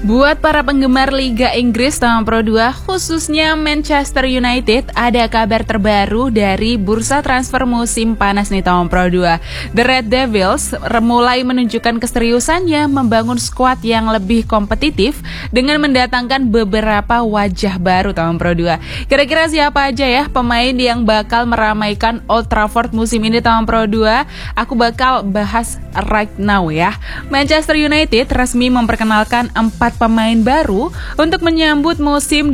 Buat para penggemar Liga Inggris tahun Pro 2, khususnya Manchester United, ada kabar terbaru dari bursa transfer musim panas nih tahun Pro 2. The Red Devils mulai menunjukkan keseriusannya membangun skuad yang lebih kompetitif dengan mendatangkan beberapa wajah baru tahun Pro 2. Kira-kira siapa aja ya pemain yang bakal meramaikan Old Trafford musim ini tahun Pro 2? Aku bakal bahas right now ya. Manchester United resmi memperkenalkan 4 pemain baru untuk menyambut musim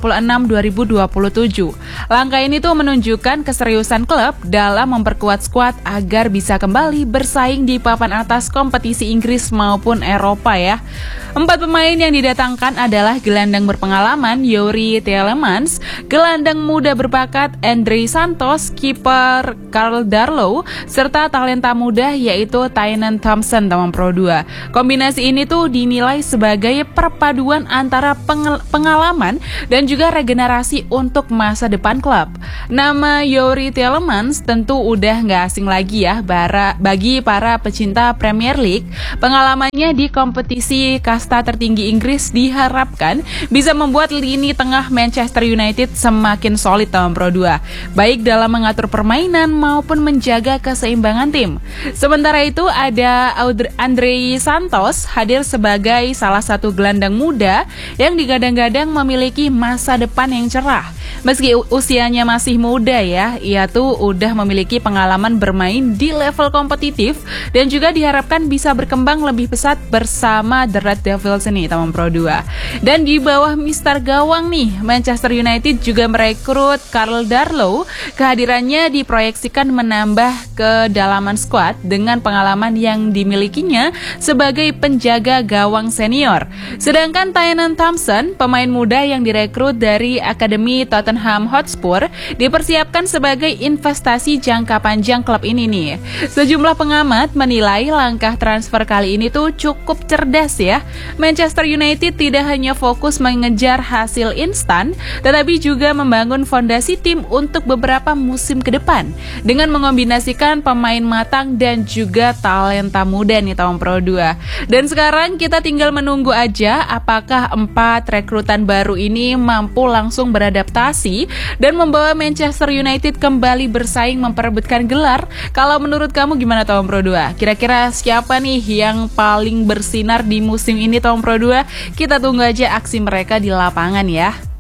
2026-2027. Langkah ini tuh menunjukkan keseriusan klub dalam memperkuat skuad agar bisa kembali bersaing di papan atas kompetisi Inggris maupun Eropa ya. 4 pemain yang didatangkan adalah gelandang berpengalaman Youri Tielemans, gelandang muda berbakat Andre Santos, kiper Karl Darlow, serta talenta muda yaitu Tynan Thompson tahun Pro 2. Kombinasi ini tuh dinilai sebagai perpaduan antara pengalaman dan juga regenerasi untuk masa depan klub. Nama Youri Tielemans tentu udah nggak asing lagi ya bagi para pecinta Premier League. Pengalamannya di kompetisi kasta tertinggi Inggris diharapkan bisa membuat lini tengah Manchester United semakin solid tahun Pro 2, baik dalam mengatur permainan maupun menjaga keseimbangan tim. Sementara itu ada Andre Santos hadir sebagai salah satu gelandang muda yang digadang-gadang memiliki masa depan yang cerah. Meski usianya masih muda ya, ia tuh udah memiliki pengalaman bermain di level kompetitif dan juga diharapkan bisa berkembang lebih pesat bersama The Red Devils ini tahun Pro 2. Dan di bawah Mister Gawang nih, Manchester United juga merekrut Karl Darlow. Kehadirannya diproyeksikan menambah kedalaman skuad dengan pengalaman yang dimilikinya sebagai penjaga gawang senior. Sedangkan Tynan Thompson, pemain muda yang direkrut dari Akademi Tottenham Hotspur, dipersiapkan sebagai investasi jangka panjang klub ini nih. Sejumlah pengamat menilai langkah transfer kali ini tuh cukup cerdas ya. Manchester United tidak hanya fokus mengejar hasil instan, tetapi juga membangun fondasi tim untuk beberapa musim ke depan dengan mengombinasikan pemain matang dan juga talenta muda nih tahun Pro 2. Dan sekarang kita tinggal menunggu aja apakah 4 rekrutan baru ini mampu langsung beradaptasi dan membawa Manchester United kembali bersaing memperebutkan gelar. Kalau menurut kamu gimana tahun Pro 2? Kira-kira siapa nih yang paling bersinar di musim ini tahun Pro 2? Kita tunggu aja aksi mereka di lapangan ya.